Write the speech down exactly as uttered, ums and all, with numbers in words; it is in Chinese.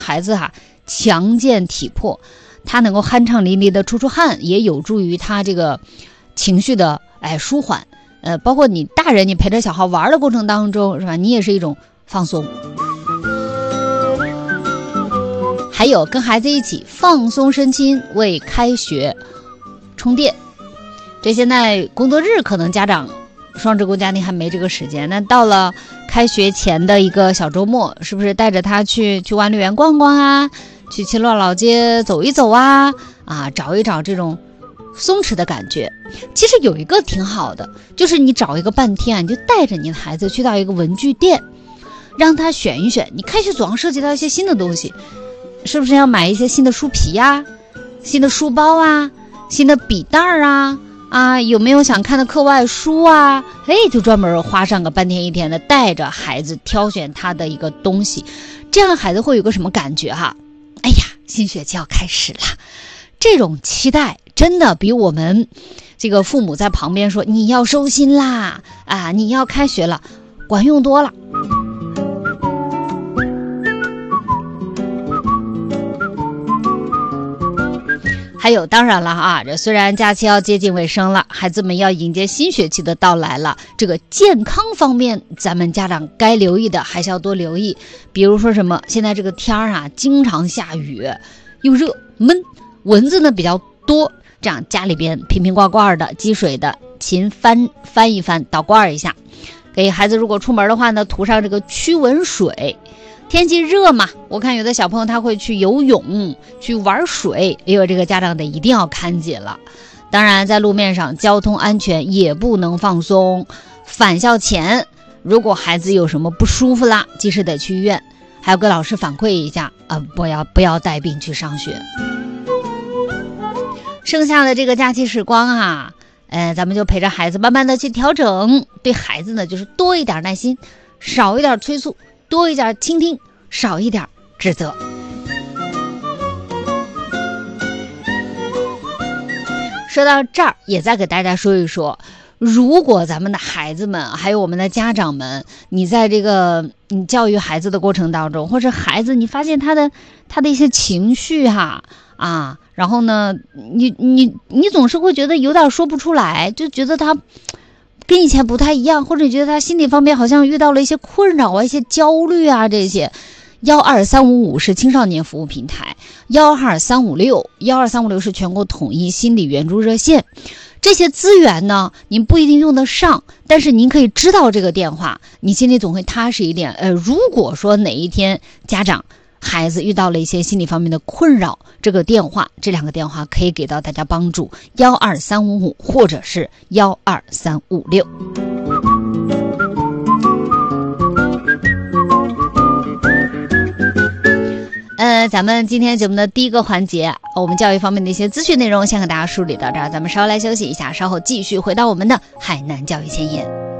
孩子哈、啊、强健体魄，他能够酣畅淋漓的出出汗，也有助于他这个情绪的哎舒缓。呃，包括你大人你陪着小孩玩的过程当中，是吧？你也是一种放松。还有跟孩子一起放松身心，为开学充电。这现在工作日可能家长双职工家庭还没这个时间，那到了开学前的一个小周末，是不是带着他去去万绿园逛逛啊，去齐乐老街走一走啊，啊，找一找这种松弛的感觉。其实有一个挺好的，就是你找一个半天啊，你就带着你的孩子去到一个文具店，让他选一选。你开学总要涉及到一些新的东西，是不是要买一些新的书皮呀、新的书包啊、新的笔袋啊啊，有没有想看的课外书啊？哎，就专门花上个半天一天的，带着孩子挑选他的一个东西，这样孩子会有个什么感觉哈？哎呀，新学期要开始了，这种期待真的比我们这个父母在旁边说你要收心啦啊，你要开学了，管用多了。还有当然了啊，这虽然假期要接近尾声了，孩子们要迎接新学期的到来了，这个健康方面咱们家长该留意的还是要多留意。比如说什么，现在这个天儿啊经常下雨，又热闷，蚊子呢比较多，这样家里边瓶瓶罐罐的积水的勤翻翻一翻，倒罐一下。给孩子如果出门的话呢，涂上这个驱蚊水。天气热嘛，我看有的小朋友他会去游泳去玩水，也有这个家长得一定要看紧了。当然在路面上交通安全也不能放松，返校前如果孩子有什么不舒服啦，及时得去医院，还要跟老师反馈一下啊、呃，不要不要带病去上学。剩下的这个假期时光啊，呃，咱们就陪着孩子慢慢的去调整，对孩子呢就是多一点耐心，少一点催促，多一点倾听，少一点指责。说到这儿，也再给大家说一说，如果咱们的孩子们还有我们的家长们，你在这个你教育孩子的过程当中，或者孩子你发现他的他的一些情绪哈啊，然后呢你你你总是会觉得有点说不出来，就觉得他跟以前不太一样，或者你觉得他心理方面好像遇到了一些困扰啊、一些焦虑啊，这些一二三五五是青少年服务平台，一二三五六一二三五六是全国统一心理援助热线。这些资源呢您不一定用得上，但是您可以知道这个电话，你心里总会踏实一点。呃，如果说哪一天家长孩子遇到了一些心理方面的困扰，这个电话这两个电话可以给到大家帮助，一二三五五或者是一二三五六。呃，咱们今天节目的第一个环节，我们教育方面的一些资讯内容先和大家梳理到这儿，咱们稍来休息一下，稍后继续回到我们的海南教育前沿。